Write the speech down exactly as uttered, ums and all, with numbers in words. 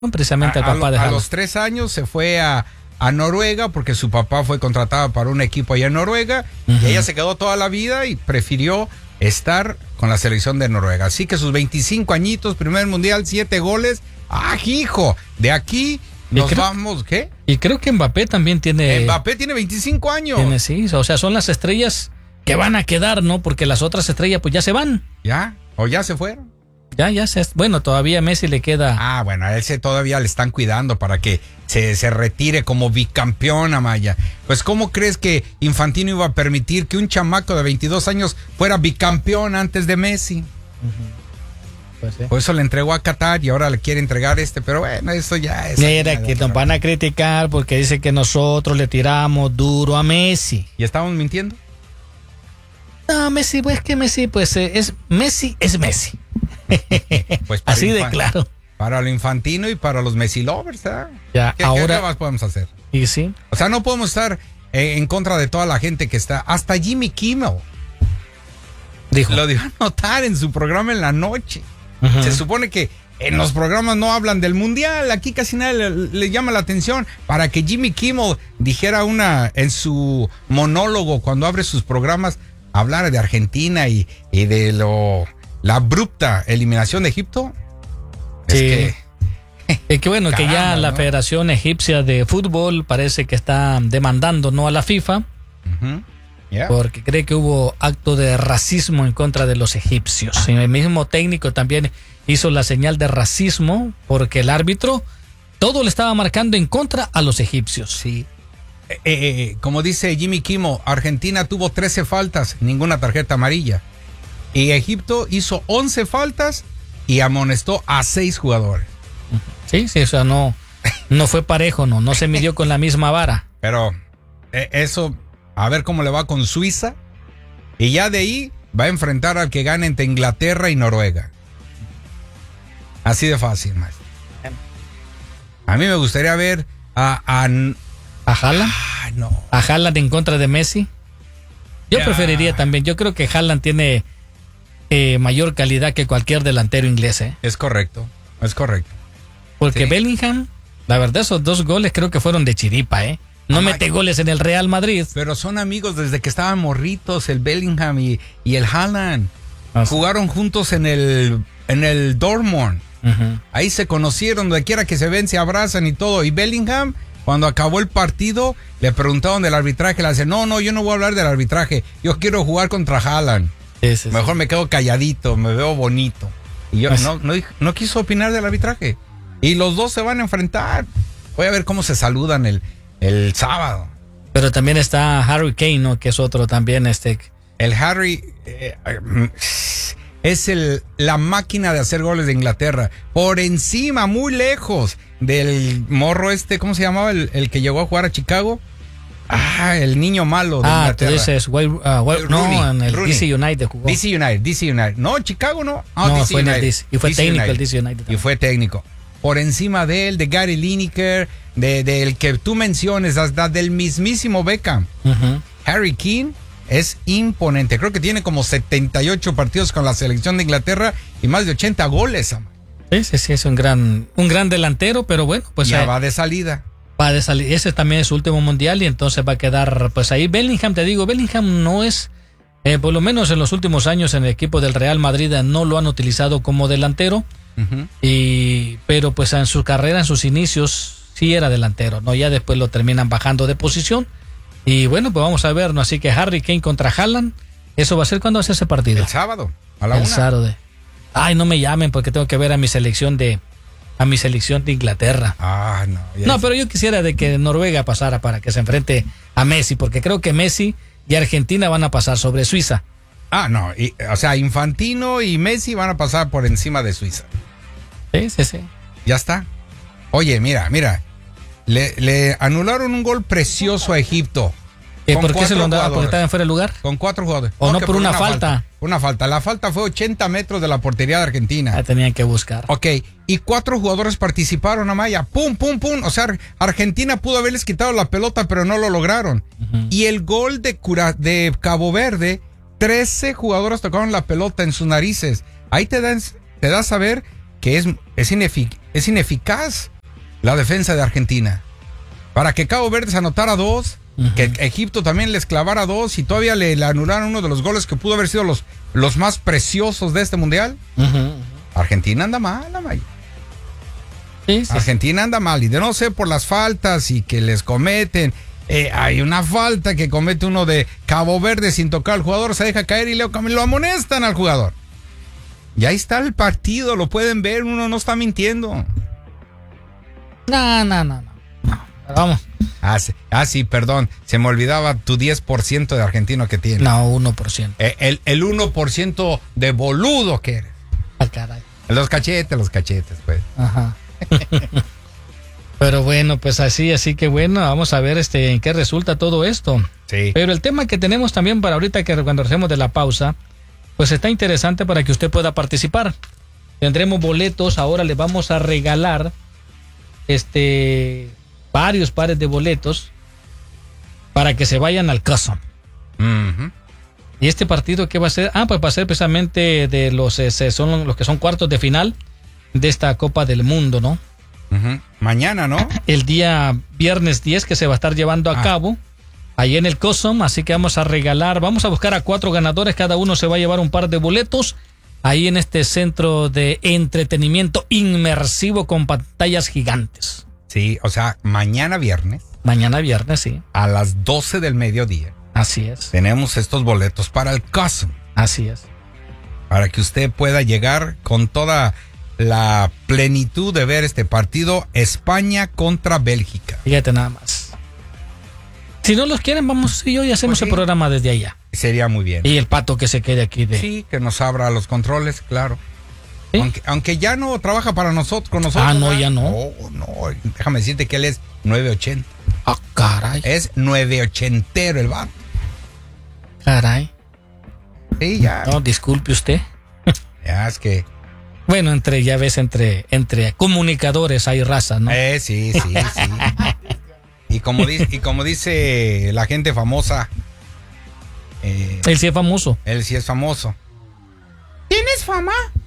precisamente a, el papá a, de a Haaland. los tres años se fue a, a Noruega porque su papá fue contratado para un equipo allá en Noruega. Uh-huh. Y ella se quedó toda la vida y prefirió estar con la selección de Noruega. Así que sus veinticinco añitos, primer mundial, siete goles. ¡Ah, hijo! De aquí nos creo, vamos, ¿qué? Y creo que Mbappé también tiene... Mbappé tiene veinticinco años. Tiene, sí, o sea, son las estrellas que van a quedar, ¿no? Porque las otras estrellas pues ya se van. ¿Ya? ¿O ya se fueron? Ya, ya se... Bueno, todavía a Messi le queda... Ah, bueno, a él se todavía le están cuidando para que se, se retire como bicampeón, Amaya. Pues, ¿cómo crees que Infantino iba a permitir que un chamaco de veintidós años fuera bicampeón antes de Messi? Uh-huh. Pues sí. Por eso le entregó a Qatar y ahora le quiere entregar este, pero bueno, eso ya es... Mira, que nos van a criticar porque dice que nosotros le tiramos duro a Messi. ¿Y estamos mintiendo? No, Messi, pues que Messi, pues eh, es Messi, es Messi. Pues así de claro. Para lo Infantino y para los Messi lovers, ¿eh? Ya, ¿Qué, ahora, ¿Qué más podemos hacer? Y sí. O sea, no podemos estar eh, en contra de toda la gente que está. Hasta Jimmy Kimmel dijo. Lo dio a notar en su programa en la noche. Uh-huh. Se supone que en los programas no hablan del mundial. Aquí casi nadie le, le llama la atención. Para que Jimmy Kimmel dijera una en su monólogo cuando abre sus programas, hablar de Argentina y, y de lo la abrupta eliminación de Egipto. Sí. Es que, es que bueno, caramba, que ya la ¿no? Federación Egipcia de Fútbol parece que está demandando no a la FIFA uh-huh. yeah. porque cree que hubo acto de racismo en contra de los egipcios. Y el mismo técnico también hizo la señal de racismo porque el árbitro todo le estaba marcando en contra a los egipcios. Sí. Eh, eh, como dice Jimmy Kimmel, Argentina tuvo trece faltas, ninguna tarjeta amarilla. Y Egipto hizo once faltas y amonestó a seis jugadores. Sí, sí, o sea, no, no fue parejo, no, no se midió con la misma vara. Pero eh, eso, a ver cómo le va con Suiza. Y ya de ahí va a enfrentar al que gane entre Inglaterra y Noruega. Así de fácil, maestro. A mí me gustaría ver a... ¿A, ¿A Haaland? Ah, no. ¿A Haaland en contra de Messi? Yo ya. preferiría también. Yo creo que Haaland tiene eh, mayor calidad que cualquier delantero inglés. ¿eh? Es correcto, es correcto. Porque sí. Bellingham, la verdad, esos dos goles creo que fueron de chiripa, ¿eh? No ah, mete goles en el Real Madrid. Pero son amigos desde que estaban morritos, el Bellingham y, y el Haaland. Ah, Jugaron sí. juntos en el, en el Dortmund. Uh-huh. Ahí se conocieron, donde quiera que se ven, se abrazan y todo. Y Bellingham, cuando acabó el partido, le preguntaron del arbitraje. Le dice, no, no, yo no voy a hablar del arbitraje. Yo quiero jugar contra Haaland. Sí, sí, Mejor sí. me quedo calladito, me veo bonito. Y yo pues, no, no, no quiso opinar del arbitraje. Y los dos se van a enfrentar. Voy a ver cómo se saludan el, el sábado. Pero también está Harry Kane, ¿no? Que es otro también este. El Harry eh, es el, la máquina de hacer goles de Inglaterra. Por encima, muy lejos del morro este, ¿cómo se llamaba? El, el que llegó a jugar a Chicago. Ah, el niño malo de ah, Inglaterra. Ah, tú dices, well, uh, well, Rooney, no, en el Rooney. D C United jugó. D C United, D C United. No, Chicago no. Oh, no, D C fue United. en el D C. Y fue D C técnico United. el D C United. También. Y fue técnico. Por encima de él, de Gary Lineker, de, del que tú menciones, hasta del mismísimo Beckham. Uh-huh. Harry Kane es imponente. Creo que tiene como setenta y ocho partidos con la selección de Inglaterra y más de ochenta goles. Sí, sí, sí, es un gran, un gran delantero, pero bueno, pues ya eh, va de salida. Va de salida. Ese también es su último mundial y entonces va a quedar, pues ahí Bellingham, te digo, Bellingham no es, eh, por lo menos en los últimos años en el equipo del Real Madrid no lo han utilizado como delantero. Uh-huh. Y pero pues en su carrera, en sus inicios sí era delantero, no, ya después lo terminan bajando de posición y bueno, pues vamos a ver, ¿no? Así que Harry Kane contra Haaland, eso va a ser cuando hace ese partido. El sábado, a la el una. sábado. Ay, no me llamen porque tengo que ver a mi selección de a mi selección de Inglaterra. Ah, no. No, pero yo quisiera de que Noruega pasara para que se enfrente a Messi, porque creo que Messi y Argentina van a pasar sobre Suiza. Ah, no, y, o sea, Infantino y Messi van a pasar por encima de Suiza. Sí, sí, sí. Ya está. Oye, mira, mira. Le, le anularon un gol precioso a Egipto. ¿Eh, ¿Por qué se lo andaban? ¿Porque estaban fuera de lugar? Con cuatro jugadores. ¿O no, no por, por una, una falta? falta? Una falta. La falta fue ochenta metros de la portería de Argentina. Ya tenían que buscar. Ok, y cuatro jugadores participaron, Amaya. Pum, pum, pum. O sea, Argentina pudo haberles quitado la pelota, pero no lo lograron. Uh-huh. Y el gol de, Cura, de Cabo Verde, trece jugadores tocaron la pelota en sus narices. Ahí te, dan, te das a ver que es, es, inefic- es ineficaz la defensa de Argentina. Para que Cabo Verde se anotara dos, uh-huh. que Egipto también les clavara dos y todavía le, le anularon uno de los goles que pudo haber sido los, los más preciosos de este mundial. Uh-huh. Argentina anda mal, Amaya. Sí, sí. Argentina anda mal y de no ser por las faltas y que les cometen. Eh, hay una falta que comete uno de Cabo Verde sin tocar al jugador, se deja caer y lo, lo amonestan al jugador. Y ahí está el partido, lo pueden ver, uno no está mintiendo. No, no, no, no. no vamos. Ah sí, ah, sí, perdón, se me olvidaba tu diez por ciento de argentino que tienes. No, uno por ciento. Eh, el, el uno por ciento de boludo que eres. Ah, caray. Los cachetes, los cachetes, pues. Ajá. Pero bueno, pues así, así que bueno, vamos a ver este en qué resulta todo esto. Sí. Pero el tema que tenemos también para ahorita, que cuando hacemos de la pausa, pues está interesante para que usted pueda participar. Tendremos boletos, ahora le vamos a regalar este varios pares de boletos para que se vayan al Custom. Uh-huh. Y este partido, ¿qué va a ser? Ah, pues va a ser precisamente de los, eh, son los que son cuartos de final de esta Copa del Mundo, ¿no? Uh-huh. Mañana, ¿no? El día viernes diez que se va a estar llevando a ah. cabo ahí en el Custom, así que vamos a regalar, vamos a buscar a cuatro ganadores, cada uno se va a llevar un par de boletos ahí en este centro de entretenimiento inmersivo con pantallas gigantes. Sí, o sea, mañana viernes. Mañana viernes, sí. A las doce del mediodía. Así es. Tenemos estos boletos para el Custom. Así es. Para que usted pueda llegar con toda la plenitud de ver este partido, España contra Bélgica. Fíjate nada más. Si no los quieren, vamos y hoy hacemos pues sí. el programa desde allá. Sería muy bien. Y el Pato que se quede aquí de... Sí, que nos abra los controles, claro. ¿Sí? Aunque, aunque ya no trabaja para nosotros, con nosotros. Ah, no, ¿verdad? Ya no. No, no, déjame decirte que él es nueve ochenta. Ah, caray. Es nueve ochentero el vato. Caray. Sí, ya. No, disculpe usted. Ya, es que... Bueno, entre, ya ves, entre, entre comunicadores hay razas, ¿no? Eh, sí, sí, sí. Y como dice, y como dice la gente famosa. Eh, él sí es famoso. Él sí es famoso. ¿Tienes fama?